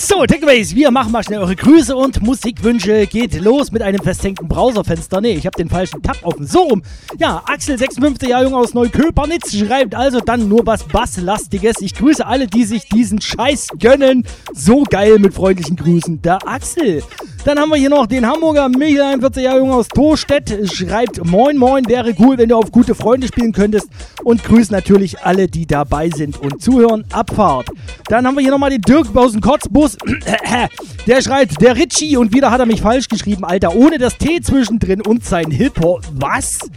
So, Takeaways, wir machen mal schnell eure Grüße und Musikwünsche. Geht los mit einem festhängenden Browserfenster. Nee, ich habe den falschen Tab offen. So rum. Ja, Axel, 56 Jahre jung aus Neuköpernitz, schreibt also dann nur was Basslastiges. Ich grüße alle, die sich diesen Scheiß gönnen. So geil, mit freundlichen Grüßen. Der Axel. Dann haben wir hier noch den Hamburger Michael, 41 Jahre jung aus Tostedt, schreibt: Moin Moin, wäre cool, wenn du auf gute Freunde spielen könntest, und grüßt natürlich alle, die dabei sind und zuhören. Abfahrt. Dann haben wir hier nochmal den Dirk aus dem Kotzbus, der schreibt: der Ritchie, und wieder hat er mich falsch geschrieben, Alter, ohne das T zwischendrin und sein Hip-Hop. Was?